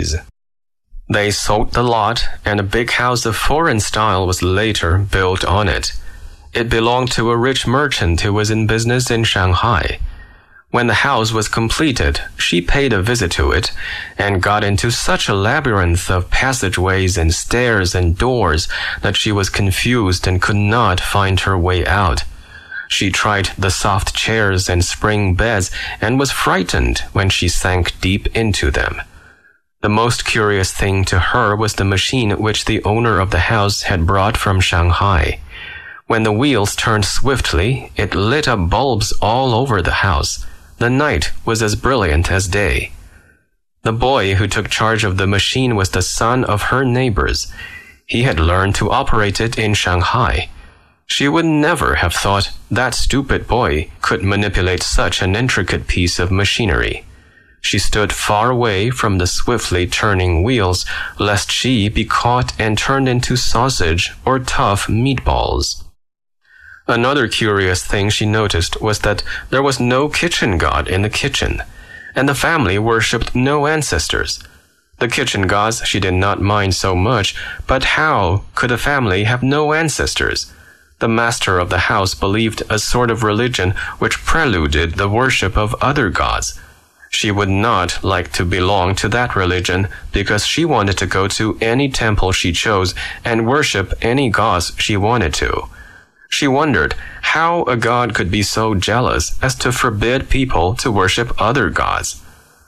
days. They sold the lot, and a big house of foreign style was later built on it. It belonged to a rich merchant who was in business in Shanghai. When the house was completed, she paid a visit to it and got into such a labyrinth of passageways and stairs and doors that she was confused and could not find her way out. She tried the soft chairs and spring beds and was frightened when she sank deep into them. The most curious thing to her was the machine which the owner of the house had brought from Shanghai. When the wheels turned swiftly, it lit up bulbs all over the house. The night was as brilliant as day. The boy who took charge of the machine was the son of her neighbors. He had learned to operate it in Shanghai. She would never have thought that stupid boy could manipulate such an intricate piece of machinery. She stood far away from the swiftly turning wheels, lest she be caught and turned into sausage or tough meatballs. Another curious thing she noticed was that there was no kitchen god in the kitchen, and the family worshipped no ancestors. The kitchen gods she did not mind so much, but how could a family have no ancestors? The master of the house believed a sort of religion which preluded the worship of other gods. She would not like to belong to that religion because she wanted to go to any temple she chose and worship any gods she wanted to. She wondered how a god could be so jealous as to forbid people to worship other gods.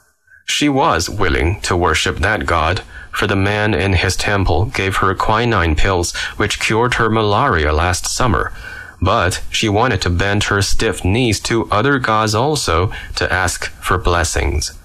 She was willing to worship that god, for the man in his temple gave her quinine pills which cured her malaria last summer, but she wanted to bend her stiff knees to other gods also to ask for blessings.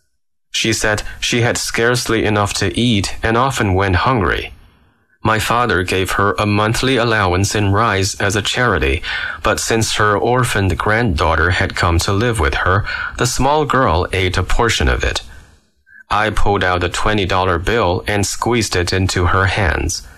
She said she had scarcely enough to eat and often went hungry. My father gave her a monthly allowance in rice as a charity, but since her orphaned granddaughter had come to live with her, the small girl ate a portion of it. I pulled out a $20 bill and squeezed it into her hands.